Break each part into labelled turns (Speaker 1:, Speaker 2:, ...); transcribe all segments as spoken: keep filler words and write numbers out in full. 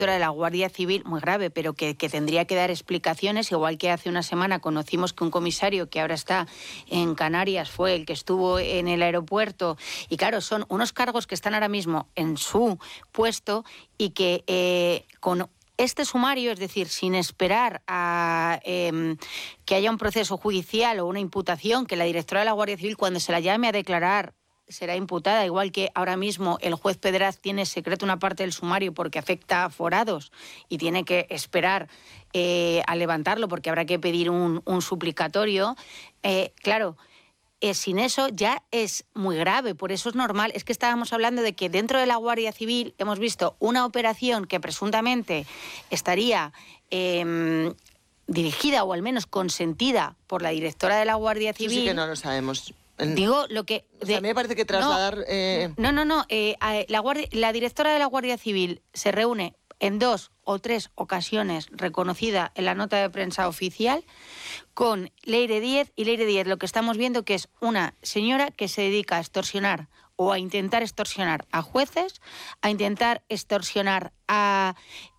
Speaker 1: de la Guardia Civil, muy grave, pero que, que tendría que dar explicaciones, igual que hace una semana conocimos que un comisario que ahora está en Canarias fue el que estuvo en el aeropuerto, y claro, son unos cargos que están ahora mismo en su puesto y que eh, con este sumario, es decir, sin esperar a eh, que haya un proceso judicial o una imputación, que la directora de la Guardia Civil, cuando se la llame a declarar, será imputada, igual que ahora mismo el juez Pedraz tiene secreto una parte del sumario porque afecta a aforados y tiene que esperar eh, a levantarlo porque habrá que pedir un, un suplicatorio. Eh, claro, eh, sin eso ya es muy grave, por eso es normal. Es que estábamos hablando de que dentro de la Guardia Civil hemos visto una operación que presuntamente estaría Eh, dirigida o al menos consentida por la directora de la Guardia Civil.
Speaker 2: Eso sí que no lo sabemos.
Speaker 1: Digo lo que...
Speaker 2: O sea, a mí me parece que trasladar...
Speaker 1: No,
Speaker 2: eh...
Speaker 1: no, no, no eh, la, guardia, la directora de la Guardia Civil se reúne en dos o tres ocasiones, reconocida en la nota de prensa oficial, con Leire Díez, y Leire Díez lo que estamos viendo que es una señora que se dedica a extorsionar o a intentar extorsionar a jueces, a intentar extorsionar a...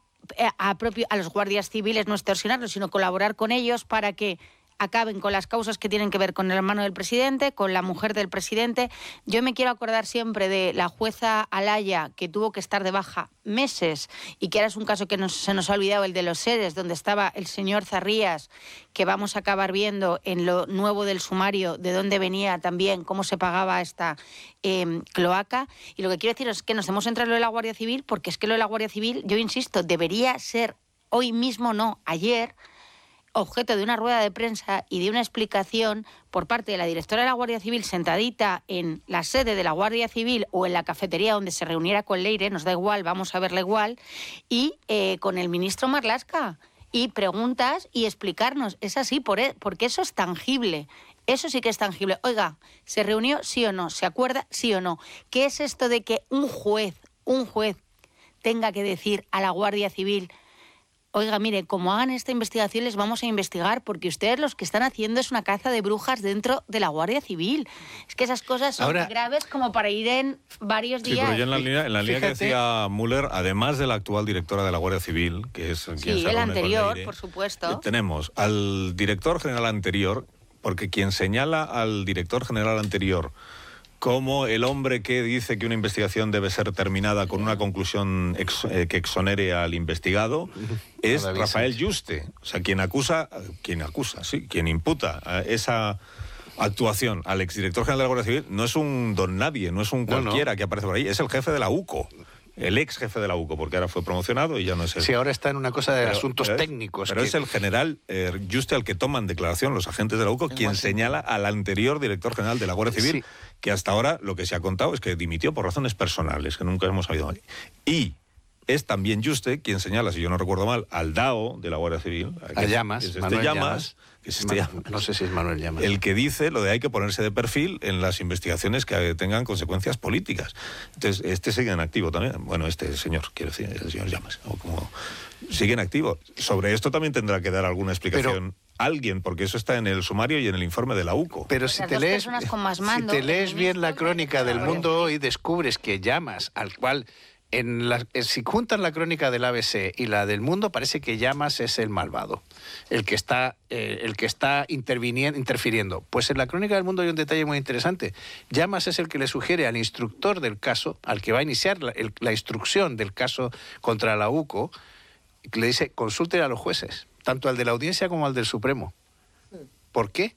Speaker 1: A, propio, a los guardias civiles, no extorsionarlos, sino colaborar con ellos para que acaben con las causas que tienen que ver con el hermano del presidente, con la mujer del presidente. Yo me quiero acordar siempre de la jueza Alaya, que tuvo que estar de baja meses, y que ahora es un caso que nos, se nos ha olvidado, el de los seres, donde estaba el señor Zarrías, que vamos a acabar viendo en lo nuevo del sumario de dónde venía también, cómo se pagaba esta eh, cloaca. Y lo que quiero decir es que nos hemos entrado en lo de la Guardia Civil, porque es que lo de la Guardia Civil, yo insisto, debería ser hoy mismo, no, ayer, objeto de una rueda de prensa y de una explicación por parte de la directora de la Guardia Civil sentadita en la sede de la Guardia Civil o en la cafetería donde se reuniera con Leire, nos da igual, vamos a verla igual, y eh, con el ministro Marlaska, y preguntas y explicarnos. Es así, por, porque eso es tangible. Eso sí que es tangible. Oiga, ¿se reunió sí o no? ¿Se acuerda sí o no? ¿Qué es esto de que un juez, un juez tenga que decir a la Guardia Civil: oiga, mire, como hagan esta investigación les vamos a investigar, porque ustedes los que están haciendo es una caza de brujas dentro de la Guardia Civil? Es que esas cosas son Ahora, graves como para ir en varios días.
Speaker 3: Sí, pero yo en la línea, en la línea que decía Müller, además de la actual directora de la Guardia Civil, que es quien
Speaker 1: sí,
Speaker 3: se
Speaker 1: el
Speaker 3: reúne
Speaker 1: anterior,
Speaker 3: con Leire,
Speaker 1: por supuesto.
Speaker 3: Tenemos al director general anterior, porque quien señala al director general anterior como el hombre que dice que una investigación debe ser terminada con una conclusión ex, eh, que exonere al investigado, es Rafael Yuste. O sea, quien acusa, quien acusa, sí, quien imputa esa actuación al exdirector general de la Guardia Civil no es un don nadie, no es un cualquiera no, no. que aparece por ahí, es el jefe de la U C O. El ex jefe de la U C O, porque ahora fue promocionado y ya no es el...
Speaker 4: Sí, ahora está en una cosa de pero, asuntos
Speaker 3: pero
Speaker 4: técnicos.
Speaker 3: Es, pero que... es el general eh, Yuste al que toman declaración los agentes de la U C O, quien señala al anterior director general de la Guardia Civil, sí. que hasta ahora lo que se ha contado es que dimitió por razones personales, que nunca hemos sabido aquí. Y es también Yuste quien señala, si yo no recuerdo mal, al D A O de la Guardia Civil,
Speaker 4: a Llamas,
Speaker 3: es este
Speaker 4: Manuel
Speaker 3: Llamas,
Speaker 4: Llamas.
Speaker 3: Que es este Llamas,
Speaker 4: no sé si es Manuel Llamas.
Speaker 3: El que dice lo de hay que ponerse de perfil en las investigaciones que tengan consecuencias políticas. Entonces, este sigue en activo también. Bueno, este señor, quiero decir, el señor Llamas, o como sigue en activo. Sobre esto también tendrá que dar alguna explicación Pero, alguien, porque eso está en el sumario y en el informe de la U C O.
Speaker 4: Pero si te lees, si te lees bien la crónica del Mundo Hoy, descubres que Llamas, al cual... En la, si juntas la crónica del A B C y la del Mundo, parece que Llamas es el malvado, el que está, eh, el que está interviniendo, interfiriendo. Pues en la crónica del Mundo hay un detalle muy interesante. Llamas es el que le sugiere al instructor del caso, al que va a iniciar la, el, la instrucción del caso contra la U C O, que le dice, consulte a los jueces, tanto al de la Audiencia como al del Supremo. ¿Por qué?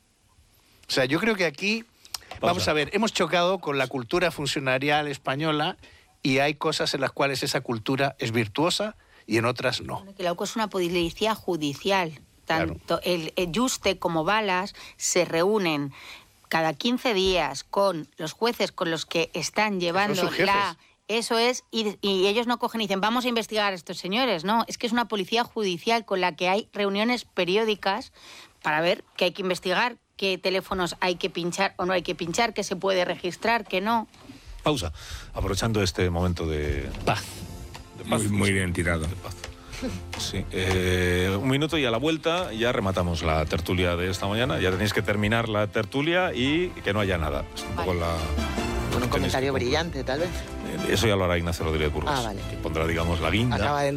Speaker 4: O sea, yo creo que aquí, vamos a ver, hemos chocado con la cultura funcionarial española. Y hay cosas en las cuales esa cultura es virtuosa y en otras no.
Speaker 1: Que la U C O es una policía judicial. Tanto claro. el, el Yuste como Balas se reúnen cada quince días con los jueces con los que están llevando la... Eso es, y, y ellos no cogen y dicen, vamos a investigar a estos señores. No, es que es una policía judicial con la que hay reuniones periódicas para ver qué hay que investigar, qué teléfonos hay que pinchar o no hay que pinchar, qué se puede registrar, qué no.
Speaker 3: Pausa, aprovechando este momento de
Speaker 5: paz.
Speaker 3: De paz.
Speaker 5: Muy, muy bien tirado.
Speaker 3: De paz. Sí, eh, un minuto y a la vuelta ya rematamos la tertulia de esta mañana. Ya tenéis que terminar la tertulia y que no haya nada. Es un vale. poco la...
Speaker 2: Con un comentario brillante, tal vez.
Speaker 3: Eso ya lo hará Ignacio Rodríguez Burgos,
Speaker 2: ah, vale.
Speaker 3: que pondrá, digamos, la guinda.
Speaker 2: Acaba de